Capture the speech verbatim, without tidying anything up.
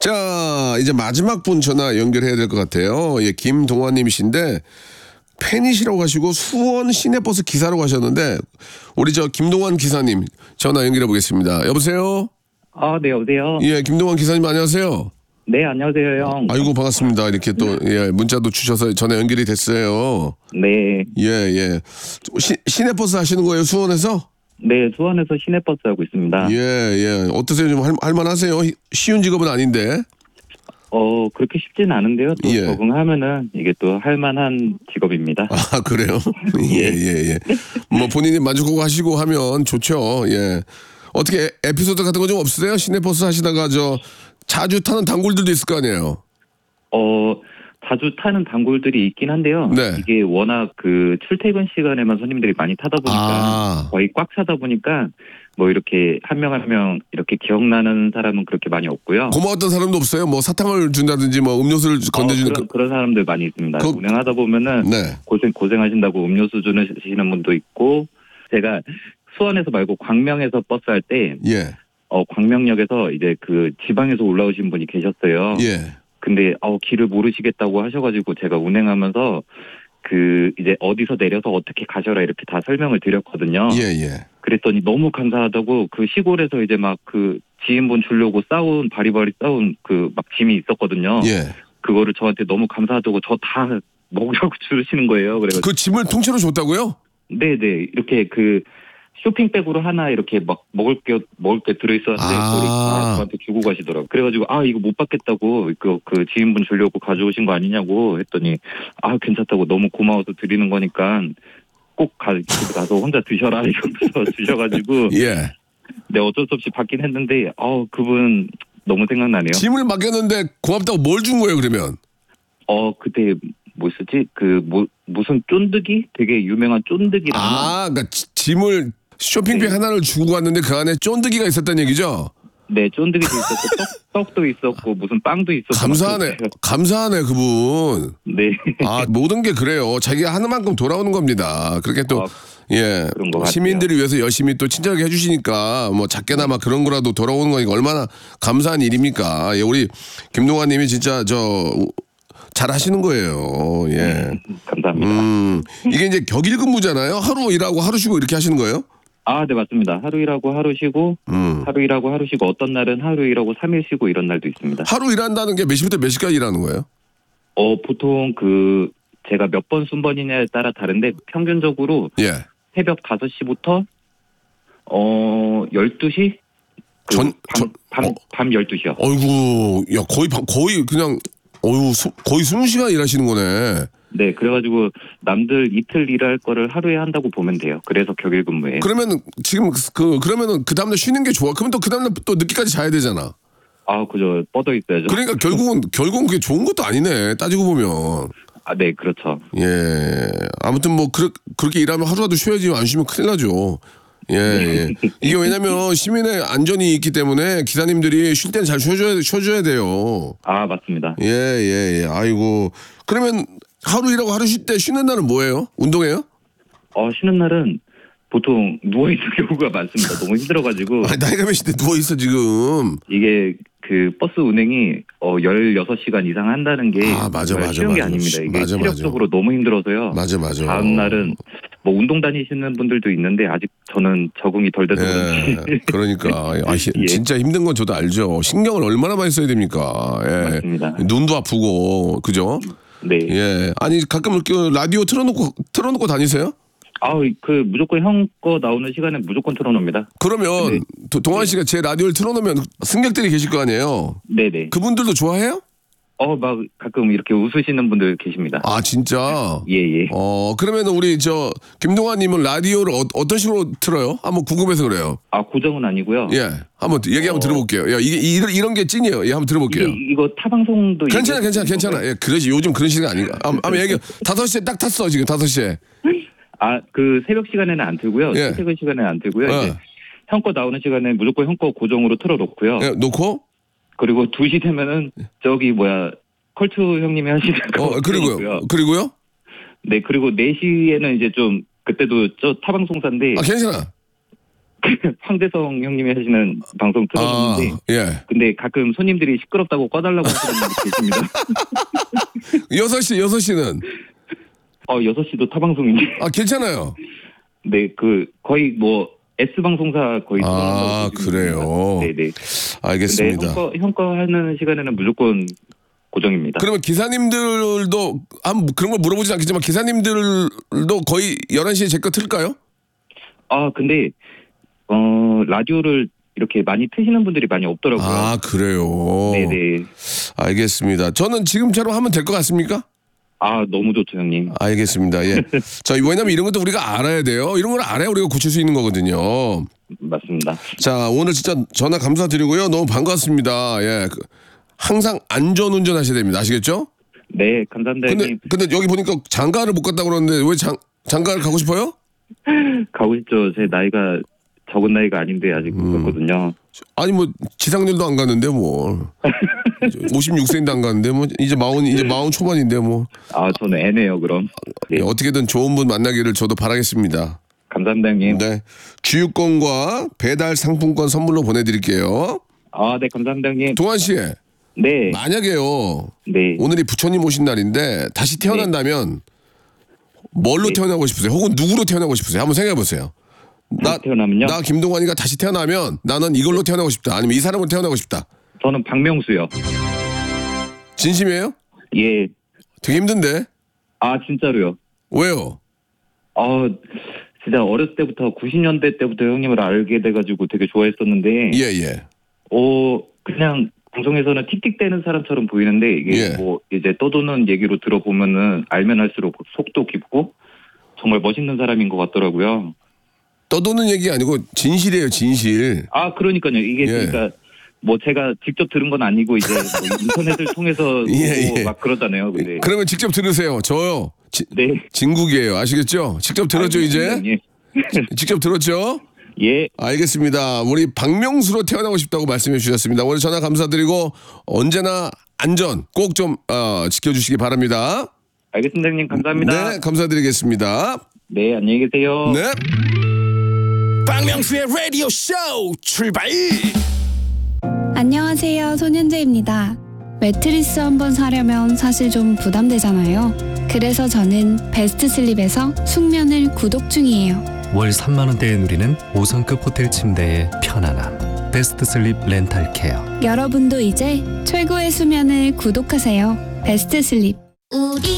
자, 이제 마지막 분 전화 연결해야 될 것 같아요. 예, 김동환님이신데 팬이시라고 하시고 수원 시내버스 기사라고 하셨는데 우리 저 김동환 기사님 전화 연결해 보겠습니다. 여보세요? 아, 네, 여보세요? 예, 김동환 기사님 안녕하세요. 네, 안녕하세요, 형. 아이고 반갑습니다. 이렇게 또 예, 문자도 주셔서 전화 연결이 됐어요. 네. 예, 예. 시, 시내버스 하시는 거예요, 수원에서? 네, 수원에서 시내버스 하고 있습니다. 예, 예. 어떠세요? 좀 할, 할만하세요? 쉬운 직업은 아닌데. 어, 그렇게 쉽지는 않은데요. 또 예. 적응하면은 이게 또 할만한 직업입니다. 아, 그래요? 예, 예, 예. 뭐 본인이 만족하고 하시고 하면 좋죠. 예. 어떻게 에피소드 같은 거 좀 없으세요? 시내버스 하시다가 저 자주 타는 단골들도 있을 거 아니에요? 어, 자주 타는 단골들이 있긴 한데요. 네. 이게 워낙 그 출퇴근 시간에만 손님들이 많이 타다 보니까 아. 거의 꽉 차다 보니까 뭐 이렇게 한 명 한 명 이렇게 기억나는 사람은 그렇게 많이 없고요. 고마웠던 사람도 없어요? 뭐 사탕을 준다든지 뭐 음료수를 건네주는 어, 그런, 그런 사람들 많이 있습니다. 그- 운행하다 보면은 네. 고생 고생하신다고 음료수 주시는 분도 있고, 제가 수원에서 말고 광명에서 버스 할 때 예. 어, 광명역에서 이제 그 지방에서 올라오신 분이 계셨어요. 예. 근데 어, 길을 모르시겠다고 하셔가지고 제가 운행하면서 그 이제 어디서 내려서 어떻게 가셔라 이렇게 다 설명을 드렸거든요. 예, 예. 그랬더니 너무 감사하다고 그 시골에서 이제 막 그 지인분 주려고 싸운 바리바리 싸운 그 막 짐이 있었거든요. 예. 그거를 저한테 너무 감사하다고 저 다 먹으라고 주시는 거예요. 그래서 그 짐을 통째로 줬다고요? 네네 이렇게 그 쇼핑백으로 하나 이렇게 막 먹을 게 먹을 게 들어있었는데 아. 그걸 다 저한테 주고 가시더라고. 그래가지고 아 이거 못 받겠다고 그, 그 지인분 주려고 가져오신 거 아니냐고 했더니 아 괜찮다고 너무 고마워서 드리는 거니까 꼭 가, 집에 가서 혼자 드셔라 이러면서 주셔가지고 예. 네 어쩔 수 없이 받긴 했는데 어 그분 너무 생각나네요. 짐을 맡겼는데 고맙다고 뭘 준 거예요, 그러면? 어 그때 뭐 있었지 그 뭐 무슨 쫀득이 되게 유명한 쫀득이라는 아, 그러니까 지- 짐을 쇼핑백 네. 하나를 주고 갔는데 그 안에 쫀득이가 있었다는 얘기죠? 네 쫀득이도 있었고 떡, 떡도 있었고 무슨 빵도 있었고 감사하네. 막 그랬어요. 감사하네, 그분. 네. 아, 모든 게 그래요. 자기가 하는 만큼 돌아오는 겁니다. 그렇게 또, 아, 예. 그런 것 같아요. 시민들을 위해서 열심히 또 친절하게 해주시니까 뭐 작게나마 그런 거라도 돌아오는 거니까 얼마나 감사한 일입니까. 예, 우리 김동환 님이 진짜 저, 잘 하시는 거예요. 예. 감사합니다. 음, 이게 이제 격일 근무잖아요. 하루 일하고 하루 쉬고 이렇게 하시는 거예요? 아, 네 맞습니다. 하루 일하고 하루 쉬고 음. 하루 일하고 하루 쉬고 어떤 날은 하루 일하고 삼 일 쉬고 이런 날도 있습니다. 하루 일한다는 게 몇 시부터 몇 시까지 일하는 거예요? 어 보통 그 제가 몇 번 순번이냐에 따라 다른데 평균적으로 예. 새벽 다섯 시부터 어 열두 시 그 전- 밤, 전- 밤, 어. 밤 열두 시요. 어이구, 야, 거의, 바- 거의 그냥, 어유 거의 이십 시간 일하시는 거네. 네, 그래가지고 남들 이틀 일할 거를 하루에 한다고 보면 돼요. 그래서 격일 근무예요. 그러면 지금 그, 그러면은 그 다음날 쉬는 게 좋아. 그러면 또 그 다음날 또 늦게까지 자야 되잖아. 아, 그죠. 뻗어 있어야죠. 그러니까 결국은, 결국은 그게 좋은 것도 아니네. 따지고 보면. 아, 네, 그렇죠. 예. 아무튼 뭐, 그렇, 그렇게 일하면 하루라도 쉬어야지. 안 쉬면 큰일 나죠. 예, 예. 이게 왜냐면 시민의 안전이 있기 때문에 기사님들이 쉴 때는 잘 쉬어줘야, 쉬어줘야 돼요. 아, 맞습니다. 예, 예, 예. 아이고. 그러면 하루 일하고 하루 쉴 때 쉬는 날은 뭐예요? 운동해요? 어, 쉬는 날은 보통 누워있는 경우가 많습니다. 너무 힘들어가지고. 아, 나이가 몇인데 누워있어, 지금. 이게 그 버스 운행이 어 열여섯 시간 이상 한다는 게 아, 맞아, 정말 맞아, 쉬운 게 맞아. 아닙니다. 이게 맞아, 맞아. 체력적으로 너무 힘들어서요. 맞아, 맞아. 다음 날은 뭐 운동 다니시는 분들도 있는데 아직 저는 적응이 덜 돼서 예, 그런지 그러니까 아, 히- 예. 진짜 힘든 건 저도 알죠. 신경을 얼마나 많이 써야 됩니까? 예, 맞습니다. 눈도 아프고 그죠? 네. 예, 아니 가끔 이렇게 라디오 틀어놓고 틀어놓고 다니세요? 아, 그 무조건 형 거 나오는 시간에 무조건 틀어놓습니다. 그러면 네. 도- 동환 씨가 제 라디오를 틀어놓으면 승객들이 계실 거 아니에요? 네네. 그분들도 좋아해요? 어, 막 가끔 이렇게 웃으시는 분들 계십니다. 아 진짜? 예, 예. 어 그러면 우리 저 김동환님은 라디오를 어, 어떤 식으로 틀어요? 한번 궁금해서 그래요. 아, 고정은 아니고요. 예, 한번 얘기 한번 어. 들어볼게요. 야 이게 이런 이런 게 찐이에요. 예, 한번 들어볼게요. 이게 이거 타방송도 괜찮아, 얘기해 괜찮아, 주시는 괜찮아. 건가요? 예, 그러지. 요즘 그런 시간 아닌가. 아, 아, 얘기, 다섯 시에 딱 탔어, 지금 다섯 시에. 아, 그 새벽 시간에는 안 틀고요. 예. 출퇴근 시간에는 안 틀고요. 어. 이제 형 거 나오는 시간에 무조건 형 거 고정으로 틀어놓고요. 예, 놓고, 그리고 두 시 되면은 저기 뭐야 컬투 형님이 하시는 거 어, 그리고요. 틀어놓고요. 그리고요? 네, 그리고 네 시에는 이제 좀 그때도 저 타방송사인데 아, 괜찮아. 황대성 형님이 하시는 방송 아, 틀어놓는데 예. 근데 가끔 손님들이 시끄럽다고 꺼달라고 하시는 분들 계십니다. 여섯 시, 여섯 시는? 어 여섯 시도 타 방송인데. 아, 괜찮아요. 네, 그 거의 뭐 S 방송사 거의. 아, 그래요? 네네. 알겠습니다. 근데 형거 형거 하는 시간에는 무조건 고정입니다. 그러면 기사님들도 한 그런 걸 물어보진 않겠지만 기사님들도 거의 열한 시에 제 거 틀까요? 아 근데 어 라디오를 이렇게 많이 트시는 분들이 많이 없더라고요. 아, 그래요? 네네. 알겠습니다. 저는 지금처럼 하면 될 것 같습니까? 아 너무 좋죠 형님. 알겠습니다. 예. 자, 왜냐면 이런 것도 우리가 알아야 돼요. 이런 걸 알아야 우리가 고칠 수 있는 거거든요. 맞습니다. 자, 오늘 진짜 전화 감사드리고요. 너무 반갑습니다. 예. 그, 항상 안전 운전하셔야 됩니다. 아시겠죠? 네 감사합니다. 근데 형님. 근데 여기 보니까 장가를 못 갔다 그러는데 왜 장 장가를 가고 싶어요? 가고 싶죠. 제 나이가 적은 나이가 아닌데 아직 음. 못 갔거든요. 아니 뭐 지상렬도 안 갔는데 뭐 오십육 세인데 안 갔는데 뭐 이제 마흔 이제 마흔 초반인데 뭐 아 저는 애네요 그럼. 네. 예, 어떻게든 좋은 분 만나기를 저도 바라겠습니다. 감사합니다 형님. 네, 주유권과 배달 상품권 선물로 보내드릴게요. 아 네 감사합니다 형님. 동환 씨, 네. 만약에요 네. 오늘이 부처님 오신 날인데 다시 태어난다면 뭘로 네. 태어나고 싶으세요? 혹은 누구로 태어나고 싶으세요? 한번 생각해 보세요. 나 태어나면요? 나 김동환이가 다시 태어나면 나는 이걸로 태어나고 싶다. 아니면 이 사람으로 태어나고 싶다. 저는 박명수요. 진심이에요? 예. 되게 힘든데 아 진짜로요. 왜요? 아 진짜 어렸을 때부터 구십 년대 때부터 형님을 알게 돼가지고 되게 좋아했었는데 예예. 어 그냥 방송에서는 틱틱대는 사람처럼 보이는데 이게 예. 뭐 이제 떠도는 얘기로 들어보면은 알면 할수록 속도 깊고 정말 멋있는 사람인 것 같더라고요. 떠도는 얘기 아니고 진실이에요, 진실. 아 그러니까요. 이게 예. 그러니까 뭐 제가 직접 들은 건 아니고 이제 뭐 인터넷을 통해서 예, 보고 예. 막 그러잖아요. 근데 그러면 직접 들으세요. 저요. 지, 네. 진국이에요. 아시겠죠? 직접 들었죠, 이제? 예. 직접 들었죠? 예. 알겠습니다. 우리 박명수로 태어나고 싶다고 말씀해 주셨습니다. 오늘 전화 감사드리고 언제나 안전 꼭 좀 어, 지켜주시기 바랍니다. 알겠습니다, 형님. 감사합니다. 네, 감사드리겠습니다. 네, 안녕히 계세요. 네. 박명수의 라디오 쇼 출발. 안녕하세요. 손현재입니다. 매트리스 한번 사려면 사실 좀 부담되잖아요. 그래서 저는 베스트 슬립에서 숙면을 구독 중이에요. 월 삼만 원대에 누리는 오 성급 호텔 침대의 편안함. 베스트 슬립 렌탈 케어. 여러분도 이제 최고의 수면을 구독하세요. 베스트 슬립.